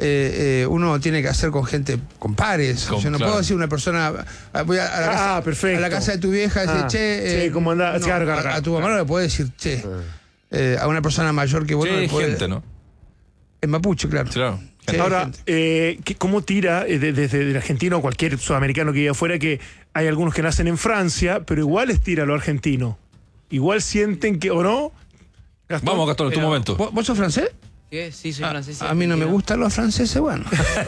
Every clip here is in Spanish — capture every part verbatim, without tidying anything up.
eh, eh, uno tiene que hacer con gente, con pares. Con, Yo no claro. puedo decir una persona, voy a, a, la, casa, Ah, perfecto. a la casa de tu vieja y decir, Ah, che, sí, eh, ¿cómo andás? no, Claro, claro, a, a tu claro. mamá no le puedes decir, che. Eh, a una persona mayor que vos no Che, le podés- gente, ¿no? En mapuche, claro. Claro. Sí, Ahora, gente. eh, ¿qué- ¿cómo tira eh, de- desde el argentino o cualquier sudamericano que vive afuera que hay algunos que nacen en Francia, pero igual les tira lo argentino? Igual sienten que, ¿o no? Gastón. Vamos, Gastón, en tu Pero, momento. ¿Vos, vos sos francés? ¿Qué? Sí, soy A, francés. a mí no me gustan los franceses, bueno.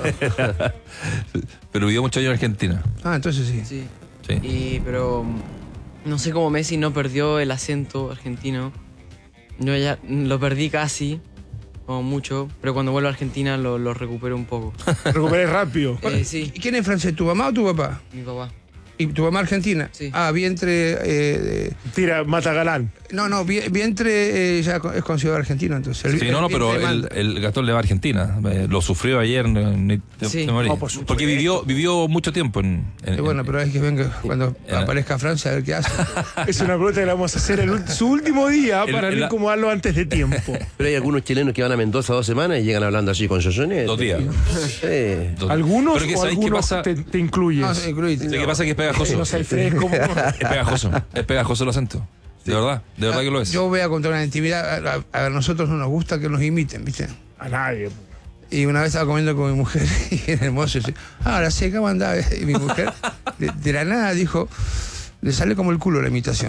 Pero vivió muchos años en Argentina. Ah, entonces sí. Sí. Sí. Y, pero mm, no sé cómo Messi no perdió el acento argentino. Yo ya lo perdí casi, como mucho, pero cuando vuelvo a Argentina lo, lo recupero un poco. Recuperé rápido. Eh, sí, ¿Y quién es francés? ¿Tu mamá o tu papá? mi papá. ¿Y tu mamá argentina? Sí. Ah, vientre... Eh, eh, Tira, mata galán. no, no, vie- vientre eh, ya es considerado argentino, entonces. El- Sí, no, no, el pero vientre el, manda. el Gastón le va a Argentina. Eh, lo sufrió ayer. Ni, te- Sí. te morí. No, por supuesto. Porque vivió, vivió mucho tiempo en. en- Eh, bueno, en- pero es que venga cuando en- aparezca Francia a ver qué hace. Es una pregunta que le vamos a hacer el, ul- su último día El- para el- no incomodarlo antes de tiempo. Pero hay algunos chilenos que van a Mendoza dos semanas y llegan hablando así con Yoyonet. Dos días. Sí. Dos- ¿Algunos Pero que o ¿sabéis qué algunos pasa? te, te incluyes? No, sí, incluite. ¿Sabéis qué pasa? Que es pegajoso. No sé, fresco. Es pegajoso. Es pegajoso el acento. De verdad, de verdad que lo es. Yo voy a contar una intimidad. A, a- a nosotros no nos gusta que nos imiten, ¿viste? A nadie. Y una vez estaba comiendo con mi mujer y en el mozo dice, ah, ahora sé cómo andaba. Y mi mujer, de, de la nada, dijo, le sale como el culo la imitación.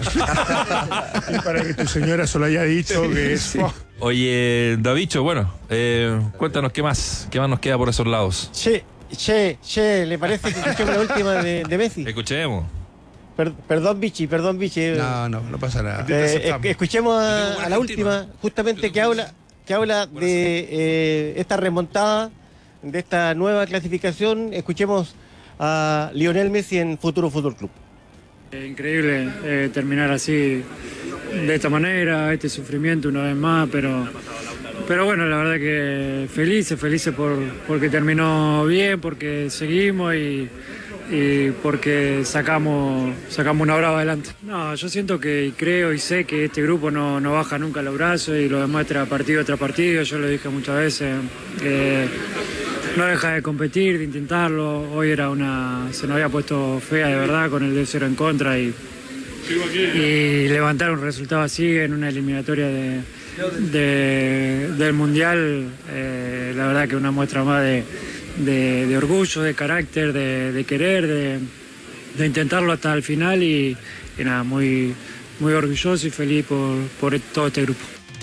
Y para que tu señora solo haya dicho que es. Oh, Oye, Davicho, bueno, eh, cuéntanos qué más, qué más nos queda por esos lados. Che, che, che, ¿le parece que escuchemos la última de, de Messi? Escuchemos. Per- perdón, Vichy, perdón, Vichy. eh, No, no, no pasa nada. te eh, aceptamos. eh, escuchemos Yo tengo a, buena a la Argentina. última, justamente Yo que tengo habla, que habla de eh, esta remontada, de esta nueva clasificación. Escuchemos a Lionel Messi en Futuro Fútbol Club. Eh, Increíble eh, terminar así, de esta manera, este sufrimiento una vez más, pero, pero bueno, la verdad que felices, felices por, porque terminó bien, porque seguimos y, y porque sacamos, sacamos una brava adelante. No, yo siento que y creo y sé que este grupo no, no baja nunca los brazos y lo demuestra partido tras partido, yo lo dije muchas veces. que no deja de competir, de intentarlo. Hoy era una, se nos había puesto fea de verdad con el dos cero en contra y, y levantar un resultado así en una eliminatoria de, de- del Mundial, eh, la verdad que una muestra más de, de- de orgullo, de carácter, de, de querer, de, de intentarlo hasta el final y, y nada, muy, muy orgulloso y feliz por, por todo este grupo.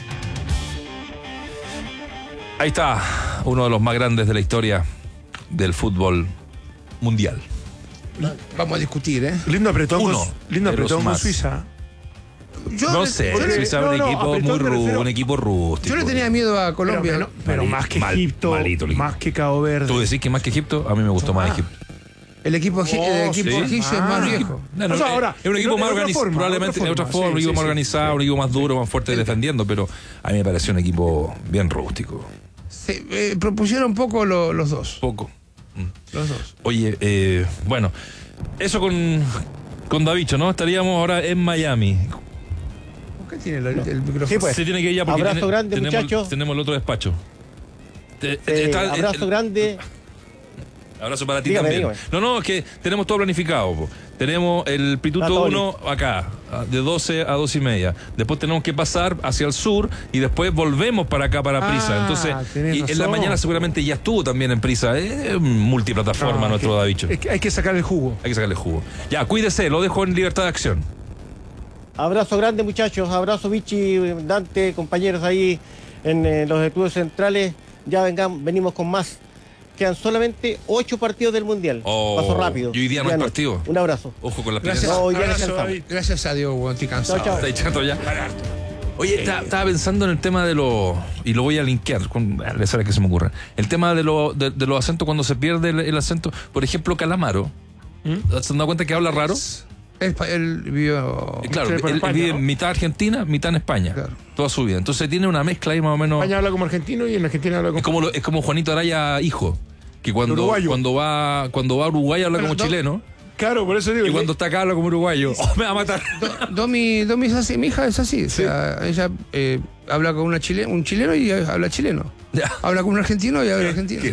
Ahí está, uno de los más grandes de la historia del fútbol mundial. Vamos a discutir, ¿eh? Lindo apretón, Uno con, lindo de los apretón con más. Suiza. Yo No le- sé, yo le- Suiza es no, un no, equipo apretón muy me ru- refiero- un equipo rústico. yo le tenía miedo a Pero, Colombia. pero- pero Mali- más que mal- Egipto, malito el equipo. más que Cabo Verde. ¿Tú decís que más que Egipto? A mí me gustó más Ah. Egipto. El equipo, egip- el Oh, equipo sí. egipcio es Ah. más viejo. No, no, O sea, eh, ahora, es un equipo de- de más otra organizado, forma, probablemente de de otra otra forma, forma, un sí, equipo sí, más sí. organizado, un equipo más duro, más fuerte defendiendo, pero a mí me pareció un equipo bien rústico. Se, eh, propusieron un poco lo- los dos. Poco. Los dos. Oye, eh, bueno, eso con, con Davicho, ¿no? Estaríamos ahora en Miami. ¿Por qué tiene el, el micrófono? Sí, pues. Se tiene que ir ya porque Abrazo tiene- grande, tenemos, muchachos. tenemos el otro despacho. Te- Eh, está- abrazo el- grande. Abrazo para ti Dígame, también. dígame. No, no, es que tenemos todo planificado. Po. Tenemos el Está Pituto todo uno acá, de doce a doce y media. Después tenemos que pasar hacia el sur y después volvemos para acá, para Ah, Prisa. Entonces, tenés y en la razón. mañana seguramente ya estuvo también en Prisa. Es multiplataforma No, nuestro es que- Davicho. es que hay que sacar el jugo. Hay que sacarle jugo. Ya, cuídese, lo dejo en libertad de acción. Abrazo grande, muchachos. Abrazo, Vichy, Dante, compañeros ahí en eh, los estudios centrales. Ya vengan, venimos con más. Quedan solamente ocho partidos del Mundial. Oh, Paso rápido. y hoy día no hay Ya partido. Un abrazo. Ojo con la Gracias, piernas. No, ya Abrazo, descansamos. David. gracias a Dios, bueno, estoy cansado. Chao, chao. Está echando ya. Oye, está- estaba pensando en el tema de los. Y lo voy a linkear, con le sale que se me ocurre. El tema de, lo- de, de los acentos cuando se pierde el, el acento. Por ejemplo, Calamaro. ¿Se han dado cuenta que habla raro? Él, él vivió... Eh, Claro, Sí, él, por él España, vive ¿no? mitad Argentina, mitad en España. Claro. Toda su vida. Entonces tiene una mezcla ahí más o menos. España habla como argentino y en Argentina habla como. Es como, lo- es como Juanito Araya, hijo. Que cuando, Uruguayo. cuando, va, cuando va a Uruguay habla Bueno, como no- chileno. Claro, por eso digo. Y cuando está acá habla como uruguayo. Oh, me va a matar. Do- Domi, Domi es así, mi hija es así. O sea, ella eh, habla con una chile, un chileno y habla chileno. Ya. Habla con un argentino y habla argentino.